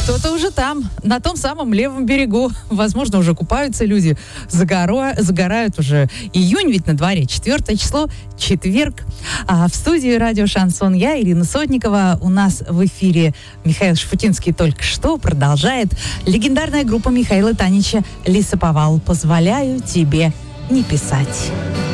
Кто-то уже там, на том самом левом берегу. Возможно, уже купаются люди, загорают уже. Июнь ведь на дворе, 4 число, четверг. А в студии радио «Шансон» я, Ирина Сотникова. У нас в эфире Михаил Шафутинский только что продолжает. Легендарная группа Михаила Танича «Лесоповал». «Позволяю тебе не писать».